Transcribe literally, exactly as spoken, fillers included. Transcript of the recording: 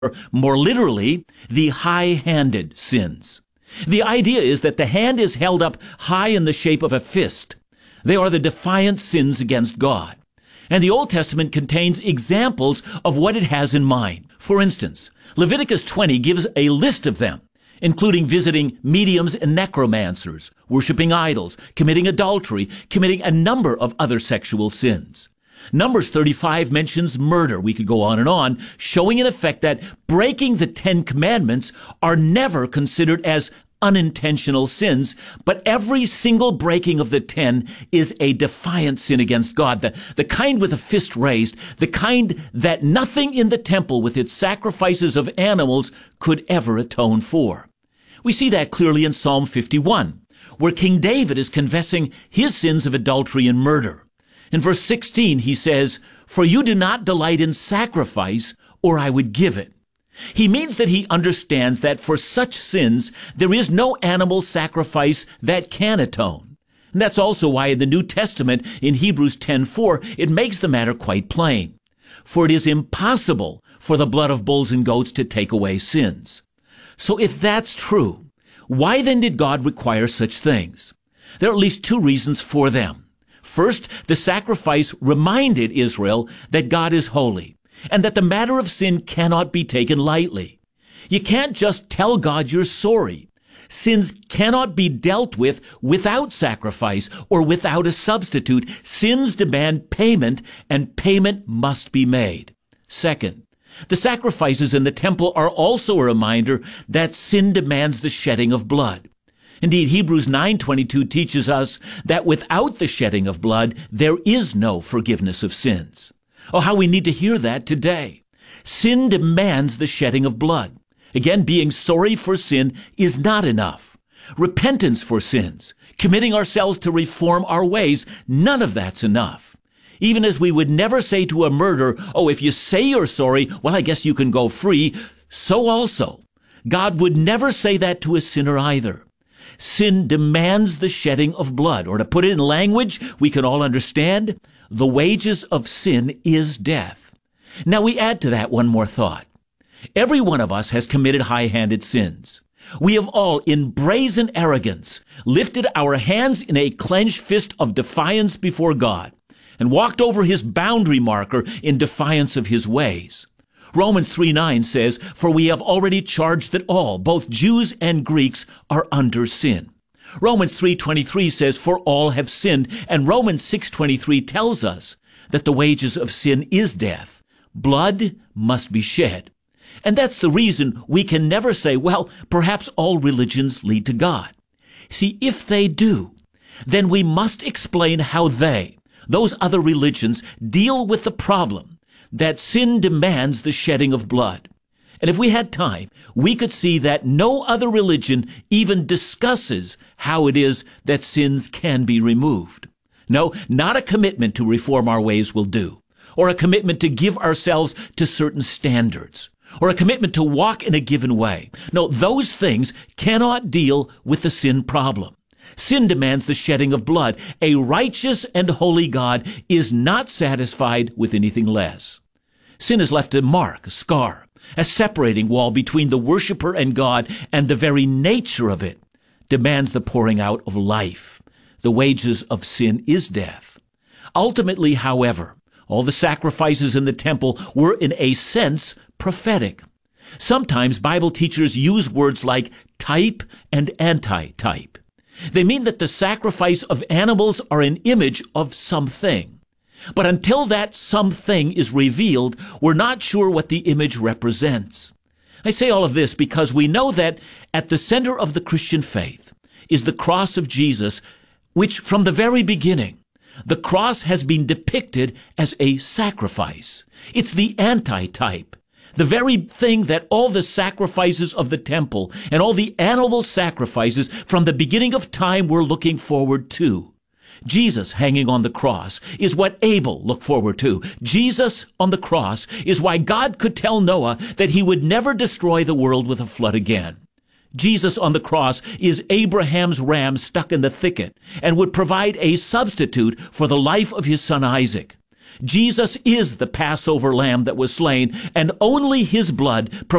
more literally, the high-handed sins. The idea is that the hand is held up high in the shape of a fist. They are the defiant sins against God. And the Old Testament contains examples of what it has in mind. For instance, Leviticus twenty gives a list of them, including visiting mediums and necromancers, worshiping idols, committing adultery, committing a number of other sexual sins. Numbers thirty-five mentions murder. We could go on and on, showing in effect that breaking the Ten Commandments are never considered as unintentional sins, but every single breaking of the ten is a defiant sin against God, the, the kind with a fist raised, the kind that nothing in the temple with its sacrifices of animals could ever atone for. We see that clearly in Psalm fifty-one, where King David is confessing his sins of adultery and murder. In verse sixteen, he says, "For you do not delight in sacrifice, or I would give it." He means that he understands that for such sins, there is no animal sacrifice that can atone. And that's also why in the New Testament, in Hebrews ten four, it makes the matter quite plain. For it is impossible for the blood of bulls and goats to take away sins. So if that's true, why then did God require such things? There are at least two reasons for them. First, the sacrifice reminded Israel that God is holy, and that the matter of sin cannot be taken lightly. You can't just tell God you're sorry. Sins cannot be dealt with without sacrifice or without a substitute. Sins demand payment, and payment must be made. Second, the sacrifices in the temple are also a reminder that sin demands the shedding of blood. Indeed, Hebrews nine twenty-two teaches us that without the shedding of blood, there is no forgiveness of sins. Oh, how we need to hear that today. Sin demands the shedding of blood. Again, being sorry for sin is not enough. Repentance for sins, committing ourselves to reform our ways, none of that's enough. Even as we would never say to a murderer, "Oh, if you say you're sorry, well, I guess you can go free," so also, God would never say that to a sinner either. Sin demands the shedding of blood, or to put it in language we can all understand, the wages of sin is death. Now we add to that one more thought. Every one of us has committed high-handed sins. We have all, in brazen arrogance, lifted our hands in a clenched fist of defiance before God and walked over his boundary marker in defiance of his ways. Romans three nine says, "For we have already charged that all, both Jews and Greeks, are under sin." Romans three twenty-three says, "For all have sinned," and Romans six twenty-three tells us that the wages of sin is death. Blood must be shed. And that's the reason we can never say, well, perhaps all religions lead to God. See, if they do, then we must explain how they, those other religions, deal with the problem that sin demands the shedding of blood. And if we had time, we could see that no other religion even discusses how it is that sins can be removed. No, not a commitment to reform our ways will do, or a commitment to give ourselves to certain standards, or a commitment to walk in a given way. No, those things cannot deal with the sin problem. Sin demands the shedding of blood. A righteous and holy God is not satisfied with anything less. Sin has left a mark, a scar, a separating wall between the worshiper and God, and the very nature of it demands the pouring out of life. The wages of sin is death. Ultimately, however, all the sacrifices in the temple were in a sense prophetic. Sometimes Bible teachers use words like type and anti-type. They mean that the sacrifice of animals are an image of something. But until that something is revealed, we're not sure what the image represents. I say all of this because we know that at the center of the Christian faith is the cross of Jesus, which from the very beginning, the cross has been depicted as a sacrifice. It's the anti-type, the very thing that all the sacrifices of the temple and all the animal sacrifices from the beginning of time were looking forward to. Jesus hanging on the cross is what Abel looked forward to. Jesus on the cross is why God could tell Noah that he would never destroy the world with a flood again. Jesus on the cross is Abraham's ram stuck in the thicket and would provide a substitute for the life of his son Isaac. Jesus is the Passover lamb that was slain, and only his blood